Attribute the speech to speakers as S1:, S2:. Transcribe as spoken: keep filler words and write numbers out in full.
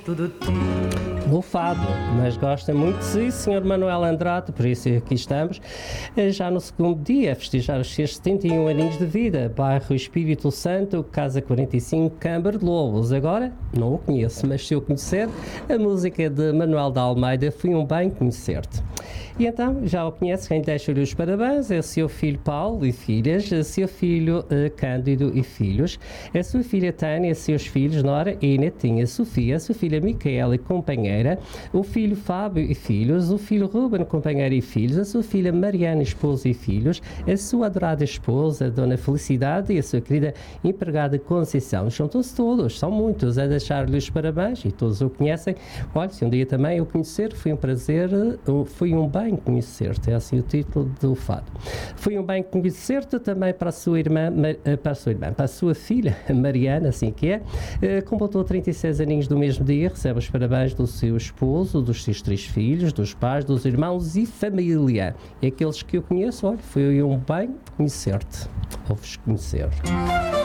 S1: No fado, mas gosta muito de si, senhor Manuel Andrade, por isso aqui estamos, já no segundo dia, a festejar os seus setenta e um aninhos de vida, bairro Espírito Santo, Casa quarenta e cinco, Câmara de Lobos. Agora, não o conheço, mas se eu conhecer, a música de Manuel de Almeida, Foi um Bem Conhecer-te. E então, já o conhece, quem deixa-lhe os parabéns é o seu filho Paulo e filhas, o seu filho uh, Cândido e filhos, a sua filha Tânia, seus filhos Nora e netinha Sofia, a sua filha Micaela e companheira, o filho Fábio e filhos, o filho Ruben, companheiro e filhos, a sua filha Mariana, esposa e filhos, a sua adorada esposa, Dona Felicidade, e a sua querida empregada Conceição. Juntam-se todos, são muitos, a deixar-lhe os parabéns, e todos o conhecem. Olha, se um dia também o conhecer, foi um prazer, foi um bem conhecer-te, é assim o título do fado. Foi um bem conhecer-te também para a sua irmã, para a sua irmã, para a sua filha Mariana, assim que é, completou trinta e seis aninhos do mesmo dia, recebe os parabéns do seu esposo, dos seus três filhos, dos pais, dos irmãos e família. E aqueles que eu conheço, olha, foi um bem conhecer-te, ou vos conhecer.